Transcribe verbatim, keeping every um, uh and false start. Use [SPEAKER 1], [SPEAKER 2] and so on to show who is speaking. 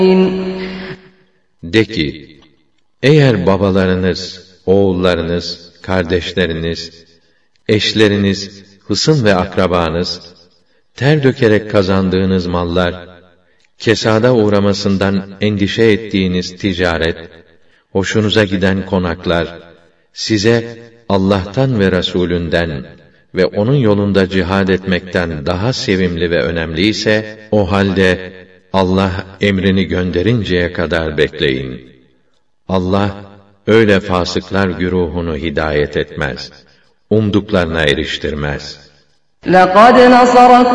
[SPEAKER 1] De ki, eğer babalarınız, oğullarınız, kardeşleriniz, eşleriniz, hısım ve akrabanız, ter dökerek kazandığınız mallar, kesada uğramasından endişe ettiğiniz ticaret, hoşunuza giden konaklar, size Allah'tan ve Resulünden ve onun yolunda cihad etmekten daha sevimli ve önemli ise, o halde Allah emrini gönderinceye kadar bekleyin. Allah öyle fasıklar güruhunu hidayet etmez, umduklarına eriştirmez.
[SPEAKER 2] لَقَدْ نَصَرَكُمُ